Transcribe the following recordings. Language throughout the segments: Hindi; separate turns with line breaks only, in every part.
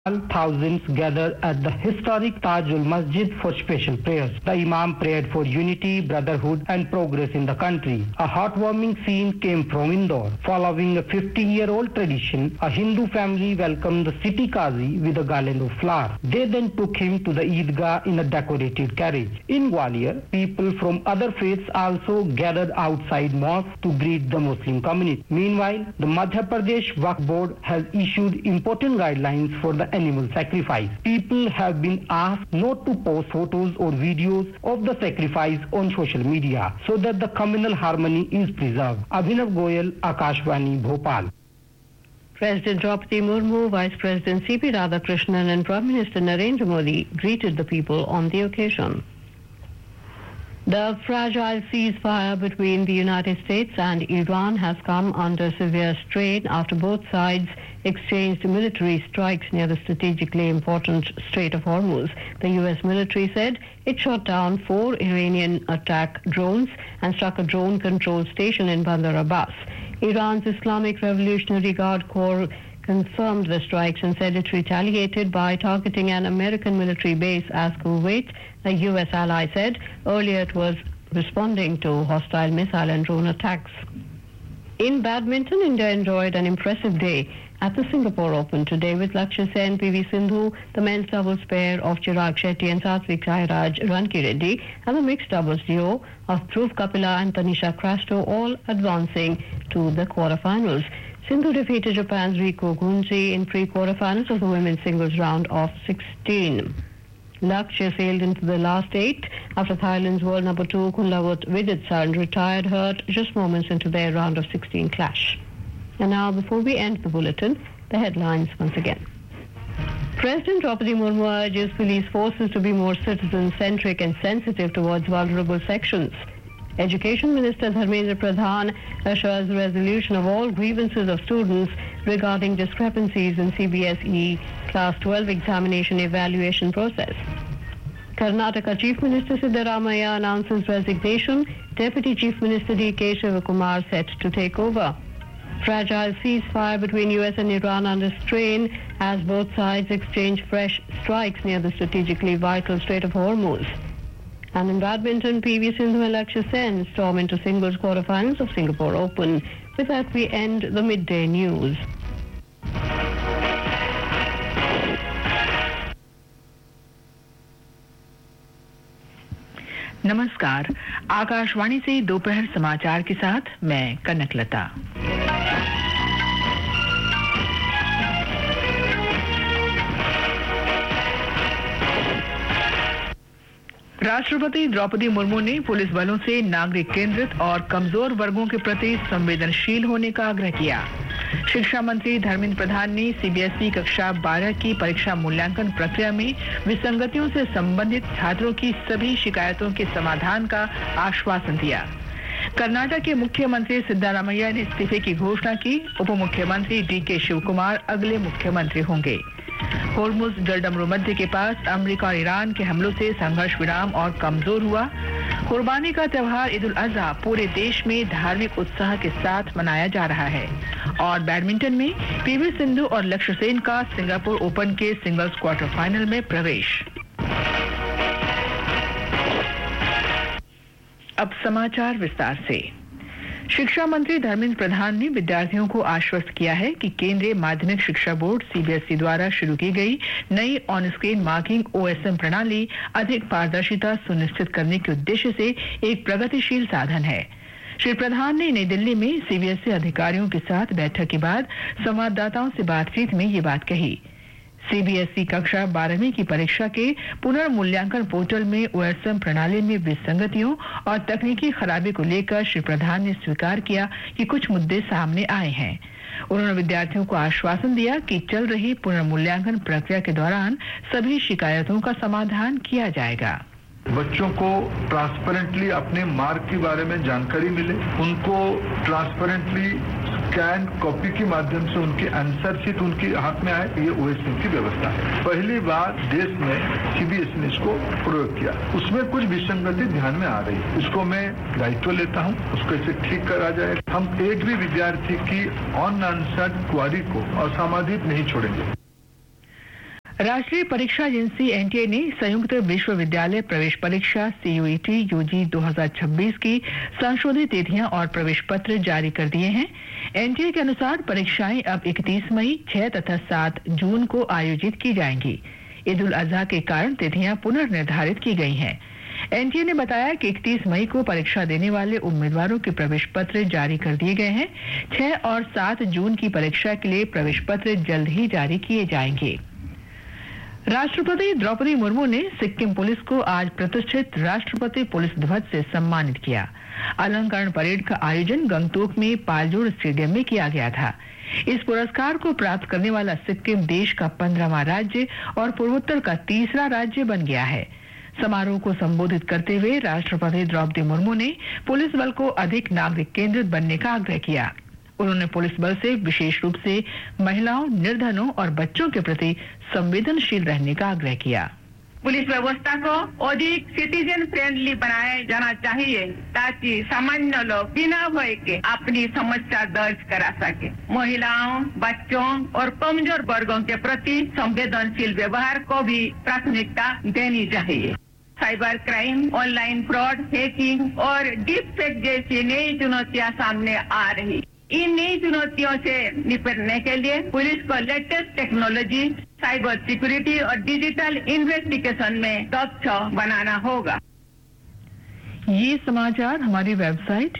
Thousands gathered at the historic Tajul Masjid for special prayers. The Imam prayed for unity, brotherhood and progress in the country. A heartwarming scene came from Indore. Following a 50-year-old tradition, a Hindu family welcomed the city Qazi with a garland of flowers. They then took him to the Eidgah in a decorated carriage. In Gwalior, people from other faiths also gathered outside mosque to greet the Muslim community. Meanwhile, the Madhya Pradesh Waqf Board has issued important guidelines for the animal sacrifice. People have been asked not to post photos or videos of the sacrifice on social media so that the communal harmony is preserved. Abhinav Goyal, Akashvani, Bhopal.
President Draupadi Murmu, Vice President C.P. Radhakrishnan and Prime Minister Narendra Modi greeted the people on the occasion. The fragile ceasefire between the United States and Iran has come under severe strain after both sides exchanged military strikes near the strategically important Strait of Hormuz. The U.S. military said it shot down 4 Iranian attack drones and struck a drone control station in Bandar Abbas. Iran's Islamic Revolutionary Guard Corps confirmed the strikes and said it retaliated by targeting an American military base as Kuwait, a U.S. ally, said earlier it was responding to hostile missile and drone attacks. In badminton, India enjoyed an impressive day at the Singapore Open today with Lakshya Sen, PV Sindhu, the men's doubles pair of Chirag Shetty and Satvik Sairaj Rankireddy, and the mixed doubles duo of Dhruv Kapila and Tanisha Crasto all advancing to the quarterfinals. Sindhu defeated Japan's Riko Gunji in pre-quarterfinals of the women's singles round of 16. Lakshya sailed into the last 8 after Thailand's world number 2 Kunlavut Viditsan retired hurt just moments into their round of 16 clash. And now, before we end the bulletin, the headlines once again. President Draupadi Murmu urges police forces to be more citizen-centric and sensitive towards vulnerable sections. Education Minister Dharmendra Pradhan assures resolution of all grievances of students regarding discrepancies in CBSE Class 12 examination evaluation process. Karnataka Chief Minister Siddaramaiah announces resignation. Deputy Chief Minister D.K. Shivakumar set to take over. Fragile ceasefire between US and Iran under strain as both sides exchange fresh strikes near the strategically vital Strait of Hormuz. And in badminton, PV Sindhu and Lakshya Sen storm into singles quarterfinals of Singapore Open. With that, we end the midday news.
नमस्कार, आकाशवाणी से दोपहर समाचार के साथ मैं कनकलता। राष्ट्रपति द्रौपदी मुर्मू ने पुलिस बलों से नागरिक केंद्रित और कमजोर वर्गों के प्रति संवेदनशील होने का आग्रह किया। शिक्षा मंत्री धर्मेंद्र प्रधान ने सीबीएसई कक्षा 12 की परीक्षा मूल्यांकन प्रक्रिया में विसंगतियों से संबंधित छात्रों की सभी शिकायतों के समाधान का आश्वासन दिया। कर्नाटक के मुख्यमंत्री सिद्धारामैया ने इस्तीफे की घोषणा की। उप मुख्यमंत्री डीके शिवकुमार अगले मुख्यमंत्री होंगे। होर्मुज जलडमरू मध्य के पास अमेरिका और ईरान के हमलों से संघर्ष विराम और कमजोर हुआ। कुर्बानी का त्योहार ईद उल अजहा पूरे देश में धार्मिक उत्साह के साथ मनाया जा रहा है। और बैडमिंटन में पीवी सिंधु और लक्ष्य सेन का सिंगापुर ओपन के सिंगल्स क्वार्टर फाइनल में प्रवेश। अब समाचार विस्तार से। शिक्षा मंत्री धर्मेंद्र प्रधान ने विद्यार्थियों को आश्वस्त किया है कि केंद्रीय माध्यमिक शिक्षा बोर्ड सीबीएसई द्वारा शुरू की गई नई ऑन स्क्रीन मार्किंग ओएसएम प्रणाली अधिक पारदर्शिता सुनिश्चित करने के उद्देश्य से एक प्रगतिशील साधन है। श्री प्रधान ने नई दिल्ली में सीबीएसई अधिकारियों के साथ बैठक के बाद संवाददाताओं से बातचीत में ये बात कही। सीबीएसई कक्षा 12वीं की परीक्षा के पुनर्मूल्यांकन पोर्टल में ओएसएम प्रणाली में विसंगतियों और तकनीकी खराबी को लेकर श्री प्रधान ने स्वीकार किया कि कुछ मुद्दे सामने आए हैं। उन्होंने विद्यार्थियों को आश्वासन दिया कि चल रही पुनर्मूल्यांकन प्रक्रिया के दौरान सभी शिकायतों का समाधान किया जाएगा।
बच्चों को ट्रांसपेरेंटली अपने मार्क के बारे में जानकारी मिले, उनको ट्रांसपेरेंटली स्कैन कॉपी के माध्यम से उनकी आंसर शीट उनके हाथ में आए, ये ओएसएम की व्यवस्था है। पहली बार देश में सीबीएसई ने इसको प्रयोग किया, उसमें कुछ विसंगति ध्यान में आ रही है। इसको मैं दायित्व लेता हूँ, उसको इसे ठीक करा जाए। हम एक भी विद्यार्थी की अनआंसर्ड क्वारी को असमाधानित नहीं छोड़ेंगे।
राष्ट्रीय परीक्षा एजेंसी एनटीए ने संयुक्त विश्वविद्यालय प्रवेश परीक्षा सीयूईटी यूजी 2026 की संशोधित तिथियां और प्रवेश पत्र जारी कर दिए हैं। एनटीए के अनुसार परीक्षाएं अब 31 मई, 6 तथा 7 जून को आयोजित की जाएंगी। ईद उल अजहा के कारण तिथियां पुनर्निर्धारित की गई हैं। एनटीए ने बताया कि 31 मई को परीक्षा देने वाले उम्मीदवारों के प्रवेश पत्र जारी कर दिए गए हैं। 6 और 7 जून की परीक्षा के लिए प्रवेश पत्र जल्द ही जारी किए जाएंगे। राष्ट्रपति द्रौपदी मुर्मू ने सिक्किम पुलिस को आज प्रतिष्ठित राष्ट्रपति पुलिस ध्वज से सम्मानित किया। अलंकरण परेड का आयोजन गंगटोक में पालजोर स्टेडियम में किया गया था। इस पुरस्कार को प्राप्त करने वाला सिक्किम देश का 15वां राज्य और पूर्वोत्तर का तीसरा राज्य बन गया है। समारोह को संबोधित करते हुए राष्ट्रपति द्रौपदी मुर्मू ने पुलिस बल को अधिक नागरिक केंद्रित बनने का आग्रह किया। उन्होंने पुलिस बल से विशेष रूप से महिलाओं, निर्धनों और बच्चों के प्रति संवेदनशील रहने का आग्रह किया।
पुलिस व्यवस्था को अधिक सिटीजन फ्रेंडली बनाया जाना चाहिए ताकि सामान्य लोग बिना भय के अपनी समस्या दर्ज करा सके। महिलाओं, बच्चों और कमजोर वर्गों के प्रति संवेदनशील व्यवहार को भी प्राथमिकता देनी चाहिए। Cyber crime, online fraud, hacking और डीप फेक जैसी नई चुनौतियां सामने आ रही। इन नई चुनौतियों से निपटने के लिए पुलिस को लेटेस्ट टेक्नोलॉजी, साइबर सिक्योरिटी और डिजिटल इन्वेस्टिगेशन में दक्ष बनाना होगा।
ये समाचार हमारी वेबसाइट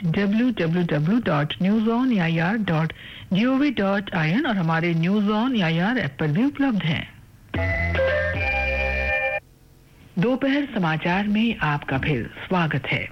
www.newsoneir.gov.in और हमारे न्यूज ऑन एआईआर ऐप पर भी उपलब्ध हैं। दोपहर समाचार में आपका फिर स्वागत है।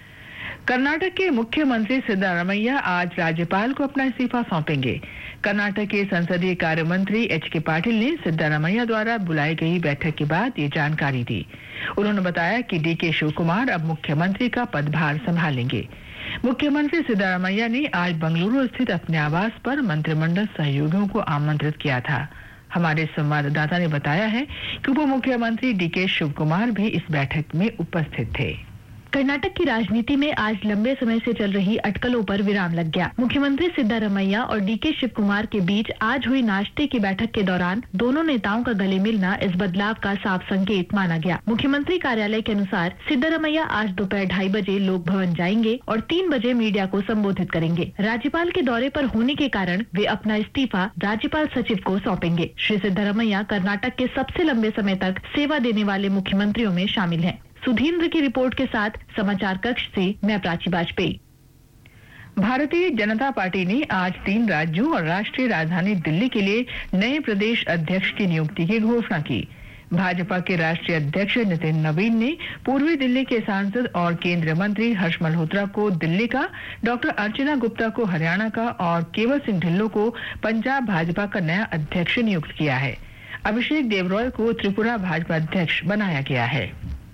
कर्नाटक के मुख्यमंत्री सिद्धारमैया आज राज्यपाल को अपना इस्तीफा सौंपेंगे। कर्नाटक के संसदीय कार्य मंत्री एच.के. पाटिल ने सिद्धारमैया द्वारा बुलाई गई बैठक के बाद ये जानकारी दी। उन्होंने बताया कि डी.के. शिवकुमार अब मुख्यमंत्री का पदभार संभालेंगे। मुख्यमंत्री सिद्धारमैया ने आज बंगलुरु स्थित अपने आवास पर मंत्रिमंडल सहयोगियों को आमंत्रित किया था। हमारे संवाददाता ने बताया है कि उप मुख्यमंत्री डी.के. शिवकुमार भी इस बैठक में उपस्थित थे।
कर्नाटक की राजनीति में आज लंबे समय से चल रही अटकलों पर विराम लग गया। मुख्यमंत्री सिद्धारमैया और डी.के. शिवकुमार के बीच आज हुई नाश्ते की बैठक के दौरान दोनों नेताओं का गले मिलना इस बदलाव का साफ संकेत माना गया। मुख्यमंत्री कार्यालय के अनुसार सिद्धारमैया आज दोपहर 2:30 बजे लोक भवन जाएंगे और 3 बजे मीडिया को संबोधित करेंगे। राज्यपाल के दौरे पर होने के कारण वे अपना इस्तीफा राज्यपाल सचिव को सौंपेंगे। श्री सिद्धारमैया कर्नाटक के सबसे लंबे समय तक सेवा देने वाले मुख्यमंत्रियों में शामिल हैं। सुधींद्र की रिपोर्ट के साथ समाचार कक्ष से मैं प्राची वाजपेयी।
भारतीय जनता पार्टी ने आज 3 राज्यों और राष्ट्रीय राजधानी दिल्ली के लिए नए प्रदेश अध्यक्ष की नियुक्ति की घोषणा की। भाजपा के राष्ट्रीय अध्यक्ष नितिन नवीन ने पूर्वी दिल्ली के सांसद और केंद्रीय मंत्री हर्ष मल्होत्रा को दिल्ली का, डॉक्टर अर्चना गुप्ता को हरियाणा का और केवल सिंह ढिल्लों को पंजाब भाजपा का नया अध्यक्ष नियुक्त किया है। अभिषेक देवरॉय को त्रिपुरा भाजपा अध्यक्ष बनाया गया है।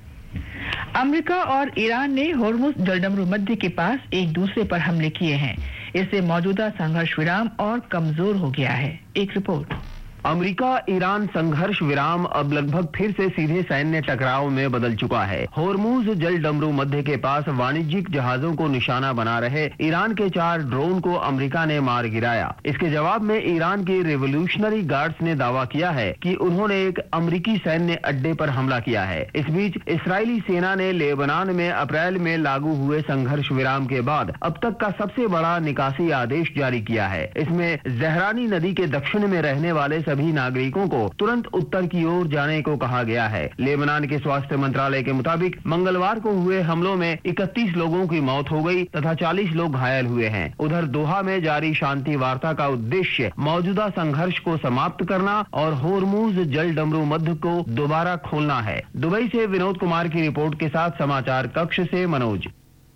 अमेरिका और ईरान ने होर्मुज जलडमरू मध्य के पास एक दूसरे पर हमले किए हैं। इससे मौजूदा संघर्ष विराम और कमजोर हो गया है। एक रिपोर्ट।
अमेरिका ईरान संघर्ष विराम अब लगभग फिर से सीधे सैन्य टकराव में बदल चुका है। होर्मुज जलडमरू मध्य के पास वाणिज्यिक जहाजों को निशाना बना रहे ईरान के 4 ड्रोन को अमेरिका ने मार गिराया। इसके जवाब में ईरान के रिवोल्यूशनरी गार्ड्स ने दावा किया है कि उन्होंने एक अमेरिकी सैन्य अड्डे पर हमला किया है। इस बीच इस्राएली सेना ने लेबनान में अप्रैल में लागू हुए संघर्ष विराम के बाद अब तक का सबसे बड़ा निकासी आदेश जारी किया है। इसमें जहरानी नदी के दक्षिण में रहने वाले सभी नागरिकों को तुरंत उत्तर की ओर जाने को कहा गया है। लेबनान के स्वास्थ्य मंत्रालय के मुताबिक मंगलवार को हुए हमलों में 31 लोगों की मौत हो गई तथा 40 लोग घायल हुए हैं। उधर दोहा में जारी शांति वार्ता का उद्देश्य मौजूदा संघर्ष को समाप्त करना और होर्मुज जलडमरू मध्य को दोबारा खोलना है। दुबई से विनोद कुमार की रिपोर्ट के साथ समाचार कक्ष से मनोज।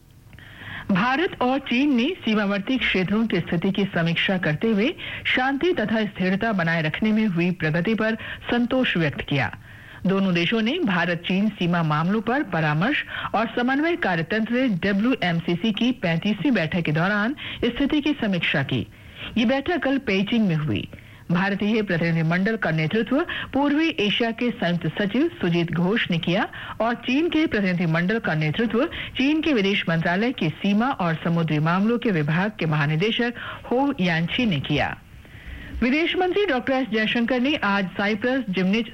भारत और चीन ने सीमावर्ती क्षेत्रों की स्थिति की समीक्षा करते हुए शांति तथा स्थिरता बनाए रखने में हुई प्रगति पर संतोष व्यक्त किया। दोनों देशों ने भारत चीन सीमा मामलों पर परामर्श और समन्वय कार्यतंत्र WMCC की 35वीं बैठक के दौरान स्थिति की समीक्षा की। ये बैठक कल पेइचिंग में हुई। भारतीय प्रतिनिधिमंडल का नेतृत्व पूर्वी एशिया के संयुक्त सचिव सुजीत घोष ने किया और चीन के प्रतिनिधिमंडल का नेतृत्व चीन के विदेश मंत्रालय की सीमा और समुद्री मामलों के विभाग के महानिदेशक हो यानची ने किया। विदेश मंत्री डॉक्टर एस जयशंकर ने आज साइप्रस जिम्निच